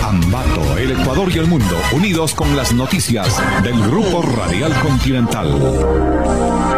Ambato, el Ecuador y el mundo, unidos con las noticias del Grupo Radial Continental.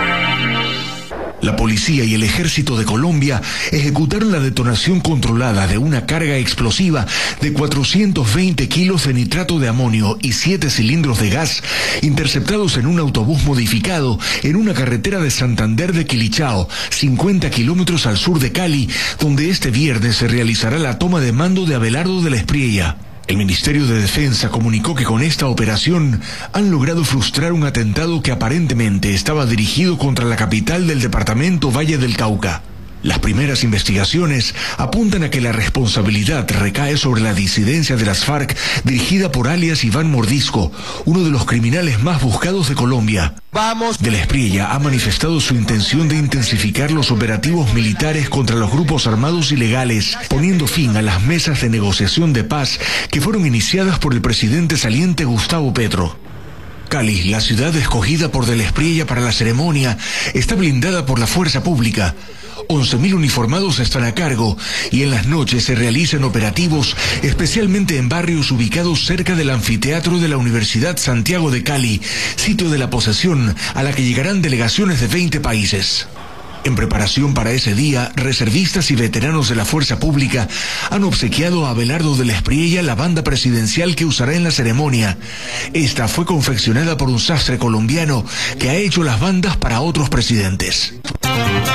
La policía y el ejército de Colombia ejecutaron la detonación controlada de una carga explosiva de 420 kilos de nitrato de amonio y 7 cilindros de gas interceptados en un autobús modificado en una carretera de Santander de Quilichao, 50 kilómetros al sur de Cali, donde este viernes se realizará la toma de mando de Abelardo de la Espriella. El Ministerio de Defensa comunicó que con esta operación han logrado frustrar un atentado que aparentemente estaba dirigido contra la capital del departamento Valle del Cauca. Las primeras investigaciones apuntan a que la responsabilidad recae sobre la disidencia de las FARC dirigida por alias Iván Mordisco, uno de los criminales más buscados de Colombia. De la Espriella ha manifestado su intención de intensificar los operativos militares contra los grupos armados ilegales, poniendo fin a las mesas de negociación de paz que fueron iniciadas por el presidente saliente Gustavo Petro. Cali, la ciudad escogida por de la Espriella para la ceremonia, está blindada por la fuerza pública. 11.000 uniformados están a cargo y en las noches se realizan operativos, especialmente en barrios ubicados cerca del anfiteatro de la Universidad Santiago de Cali, sitio de la posesión a la que llegarán delegaciones de 20 países. En preparación para ese día, reservistas y veteranos de la fuerza pública han obsequiado a Abelardo de la Espriella la banda presidencial que usará en la ceremonia. Esta fue confeccionada por un sastre colombiano que ha hecho las bandas para otros presidentes.